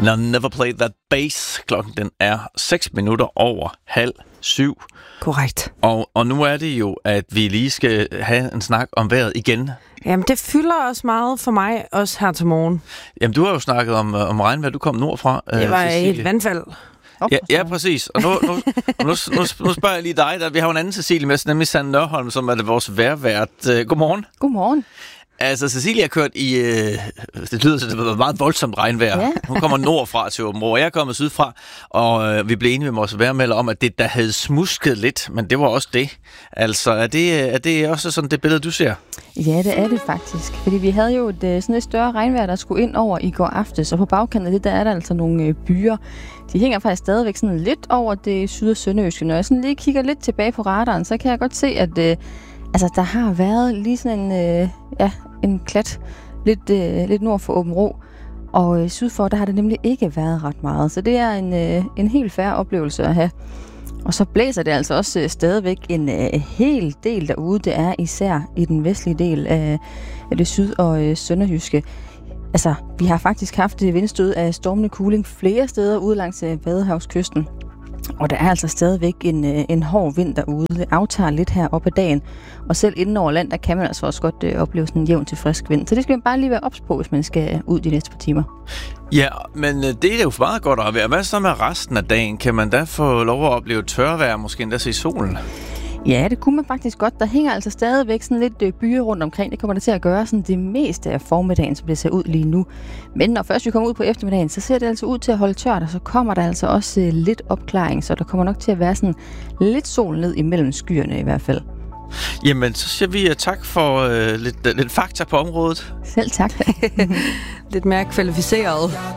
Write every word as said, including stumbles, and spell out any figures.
Now never play that bass. Klokken den er seks minutter over halv syv. Korrekt. Og, og nu er det jo, at vi lige skal have en snak om vejret igen. Jamen, det fylder også meget for mig, også her til morgen. Jamen, du har jo snakket om, om regnvejr. Du kom nordfra. Det var Cecilie. et vandfald. Ja, ja, præcis. Og nu, nu, nu, nu, nu spørger jeg lige dig. Der, vi har jo en anden Cecilie med, nemlig Sanne Nørholm, som er det vores vejrvært. Godmorgen. Godmorgen. Altså, Cecilie har kørt i, øh, det lyder til, det var meget voldsomt regnvejr. Ja. Hun kommer nordfra til Åbenrå, og jeg er kommet sydfra, og øh, vi blev enige med vores vejrmelder om, at det der havde smusket lidt, men det var også det. Altså, er det, er det også sådan det billede, du ser? Ja, det er det faktisk. Fordi vi havde jo et, sådan et større regnvejr, der skulle ind over i går aftes, og på bagkanten af det, der er der altså nogle byer. De hænger faktisk stadigvæk sådan lidt over det syd- og sønderjyske. Når jeg sådan lige kigger lidt tilbage på radaren, så kan jeg godt se, at øh, altså, der har været lige sådan en, øh, ja, en klat lidt, øh, lidt nord for Åbenrå. Og øh, sydfor, der har det nemlig ikke været ret meget. Så det er en, øh, en helt fair oplevelse at have. Og så blæser det altså også øh, stadigvæk en øh, hel del derude. Det er især i den vestlige del af, af det syd- og øh, sønderjyske. Altså, vi har faktisk haft vindstød af stormende kuling flere steder ude langs øh, Vadehavskysten. Og der er altså stadigvæk en, en hård vind derude. Det aftager lidt her op ad dagen. Og selv inden over land, der kan man altså også godt øh, opleve sådan en jævn til frisk vind. Så det skal man bare lige være ops på, hvis man skal ud de næste par timer. Ja, men øh, det er jo meget godt at være. Hvad så med resten af dagen? Kan man da få lov at opleve tørvejr, måske endda se solen? Ja, det kunne man faktisk godt. Der hænger altså stadigvæk sådan lidt øh, byer rundt omkring. Det kommer der til at gøre sådan det meste af formiddagen, som det ser ud lige nu. Men når først vi kommer ud på eftermiddagen, så ser det altså ud til at holde tørt, og så kommer der altså også øh, lidt opklaring. Så der kommer nok til at være sådan lidt sol ned imellem skyerne i hvert fald. Jamen, så siger vi uh, tak for uh, lidt, uh, lidt fakta på området. Selv tak. Lidt mere kvalificeret.